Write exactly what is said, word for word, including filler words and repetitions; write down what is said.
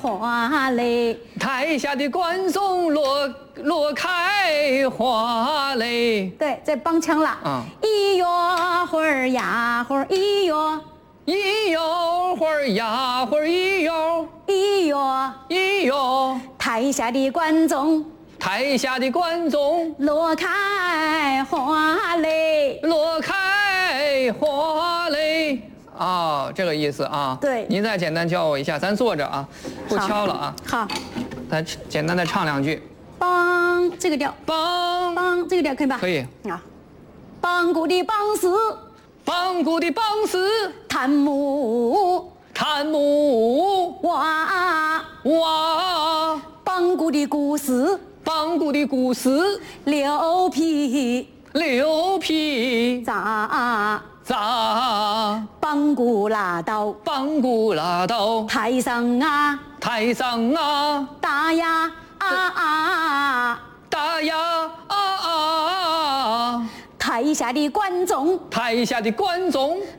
花蕾， 台下的观众落落开花蕾。 对，这帮腔了。 嗯， 咿哟会儿呀会儿，咿哟咿哟会儿呀会儿，咿哟咿哟咿哟。 台下的观众， 台下的观众落开花蕾， 落开花蕾。啊，这个意思啊。 对， 您再简单教我一下，咱坐着啊，不敲了啊。 好， 咱简单的唱两句。 梆这个调， 梆梆这个调可以吧？ 可以。 啊，梆鼓的梆丝， 梆鼓的梆丝， 弹木弹木哇哇， 梆鼓的鼓丝， 梆鼓的鼓丝， 溜皮溜皮砸砸， 梆鼓拉到梆鼓拉到台上啊， 台上啊， 打呀啊啊， 打呀啊啊， 台下的观众台下的观众